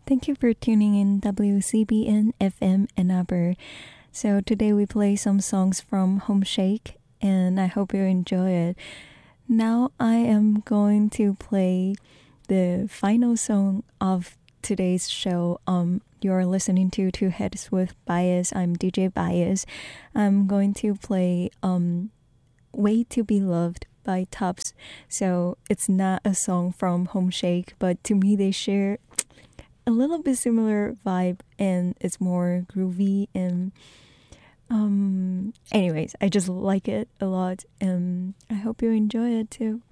Thank you for tuning in WCBN FM Ann Arbor. So today we play some songs from Home Shake and I hope you enjoy it. Now I am going to play the final song of today's show. You're listening to Two Heads with Bias. I'm DJ Bias. I'm going to play Way to Be Loved by Tubbs. So it's not a song from Home Shake, but to me they share a little bit similar vibe and it's more groovy and anyways, I just like it a lot and I hope you enjoy it too.